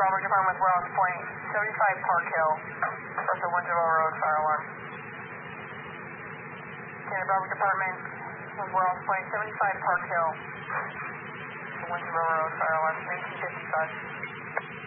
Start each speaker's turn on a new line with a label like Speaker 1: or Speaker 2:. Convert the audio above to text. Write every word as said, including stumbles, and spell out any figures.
Speaker 1: Broward Department with Wells Point, seventy-five Park Hill, Russell Windsor Road, fire alarm. Tanner Broward Department with Wells Point, seventy-five Park Hill, Windsor Road, fire alarm, nineteen fifty-five.